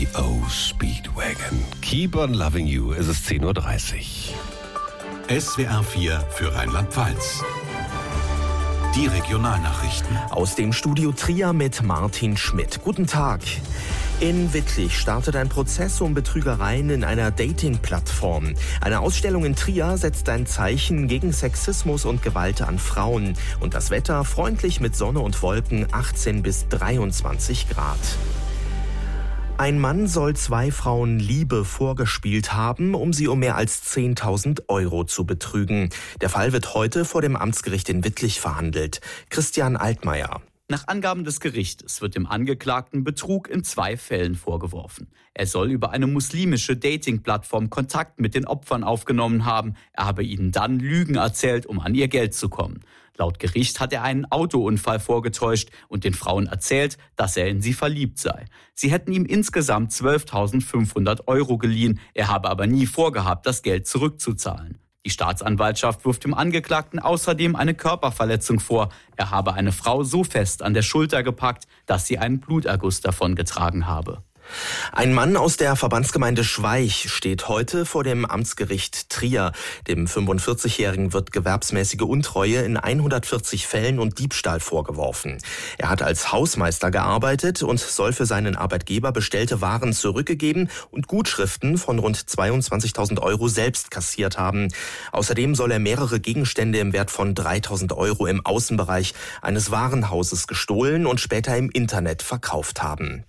REO Speedwagon. Keep on Loving You, es ist 10.30 Uhr. SWR 4 für Rheinland-Pfalz. Die Regionalnachrichten. Aus dem Studio Trier mit Martin Schmidt. Guten Tag. In Wittlich startet ein Prozess um Betrügereien in einer Dating-Plattform. Eine Ausstellung in Trier setzt ein Zeichen gegen Sexismus und Gewalt an Frauen. Und das Wetter freundlich mit Sonne und Wolken, 18 bis 23 Grad. Ein Mann soll 2 Frauen Liebe vorgespielt haben, um sie um mehr als 10.000 Euro zu betrügen. Der Fall wird heute vor dem Amtsgericht in Wittlich verhandelt. Christian Altmaier. Nach Angaben des Gerichtes wird dem Angeklagten Betrug in 2 Fällen vorgeworfen. Er soll über eine muslimische Dating-Plattform Kontakt mit den Opfern aufgenommen haben. Er habe ihnen dann Lügen erzählt, um an ihr Geld zu kommen. Laut Gericht hat er einen Autounfall vorgetäuscht und den Frauen erzählt, dass er in sie verliebt sei. Sie hätten ihm insgesamt 12.500 Euro geliehen. Er habe aber nie vorgehabt, das Geld zurückzuzahlen. Die Staatsanwaltschaft wirft dem Angeklagten außerdem eine Körperverletzung vor. Er habe eine Frau so fest an der Schulter gepackt, dass sie einen Bluterguss davongetragen habe. Ein Mann aus der Verbandsgemeinde Schweich steht heute vor dem Amtsgericht Trier. Dem 45-Jährigen wird gewerbsmäßige Untreue in 140 Fällen und Diebstahl vorgeworfen. Er hat als Hausmeister gearbeitet und soll für seinen Arbeitgeber bestellte Waren zurückgegeben und Gutschriften von rund 22.000 Euro selbst kassiert haben. Außerdem soll er mehrere Gegenstände im Wert von 3.000 Euro im Außenbereich eines Warenhauses gestohlen und später im Internet verkauft haben.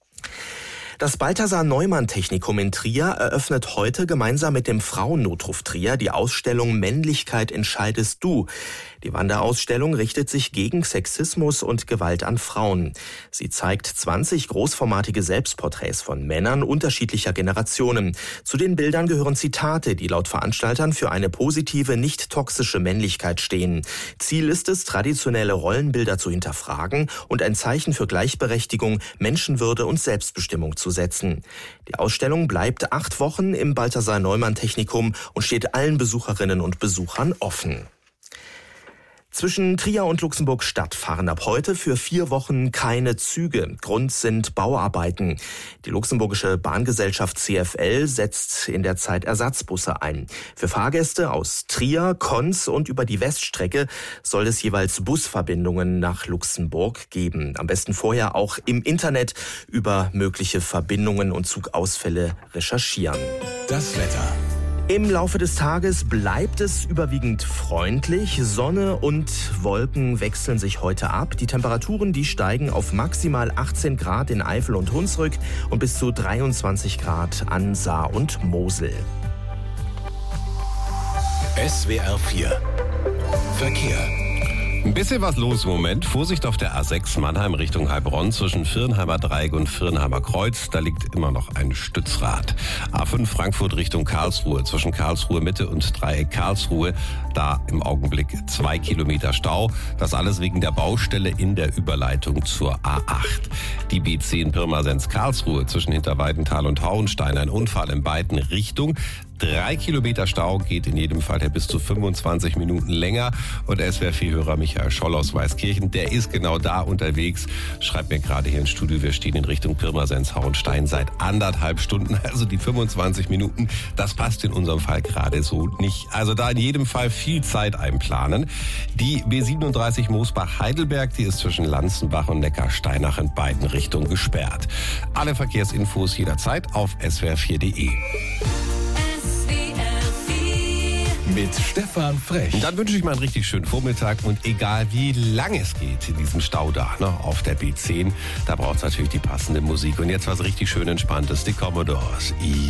Das Balthasar-Neumann-Technikum in Trier eröffnet heute gemeinsam mit dem Frauennotruf Trier die Ausstellung Männlichkeit entscheidest du. Die Wanderausstellung richtet sich gegen Sexismus und Gewalt an Frauen. Sie zeigt 20 großformatige Selbstporträts von Männern unterschiedlicher Generationen. Zu den Bildern gehören Zitate, die laut Veranstaltern für eine positive, nicht toxische Männlichkeit stehen. Ziel ist es, traditionelle Rollenbilder zu hinterfragen und ein Zeichen für Gleichberechtigung, Menschenwürde und Selbstbestimmung zu setzen. Die Ausstellung bleibt 8 Wochen im Balthasar-Neumann-Technikum und steht allen Besucherinnen und Besuchern offen. Zwischen Trier und Luxemburg-Stadt fahren ab heute für 4 Wochen keine Züge. Grund sind Bauarbeiten. Die luxemburgische Bahngesellschaft CFL setzt in der Zeit Ersatzbusse ein. Für Fahrgäste aus Trier, Konz und über die Weststrecke soll es jeweils Busverbindungen nach Luxemburg geben. Am besten vorher auch im Internet über mögliche Verbindungen und Zugausfälle recherchieren. Das Wetter. Im Laufe des Tages bleibt es überwiegend freundlich. Sonne und Wolken wechseln sich heute ab. Die Temperaturen, die steigen auf maximal 18 Grad in Eifel und Hunsrück und bis zu 23 Grad an Saar und Mosel. SWR 4 Verkehr. Ein bisschen was los im Moment. Vorsicht auf der A6 Mannheim Richtung Heilbronn zwischen Viernheimer Dreieck und Viernheimer Kreuz. Da liegt immer noch ein Stützrad. A5 Frankfurt Richtung Karlsruhe zwischen Karlsruhe Mitte und Dreieck Karlsruhe. Da im Augenblick 2 Kilometer Stau. Das alles wegen der Baustelle in der Überleitung zur A8. Die B10 Pirmasens Karlsruhe zwischen Hinterweidenthal und Hauenstein. Ein Unfall in beiden Richtungen. 3 Kilometer Stau, geht in jedem Fall bis zu 25 Minuten länger. Und SWR4-Hörer Michael Scholl aus Weißkirchen, der ist genau da unterwegs. Schreibt mir gerade hier ins Studio, wir stehen in Richtung Pirmasens Hauenstein seit 1,5 Stunden. Also die 25 Minuten, das passt in unserem Fall gerade so nicht. Also da in jedem Fall viel Zeit einplanen. Die B37 Moosbach-Heidelberg, die ist zwischen Lanzenbach und Neckarsteinach in beiden Richtungen gesperrt. Alle Verkehrsinfos jederzeit auf swr4.de. Mit Stefan Frech. Und dann wünsche ich mal einen richtig schönen Vormittag und egal wie lang es geht in diesem Stau da, auf der B10, da braucht es natürlich die passende Musik. Und jetzt was richtig schön Entspanntes, die Commodores.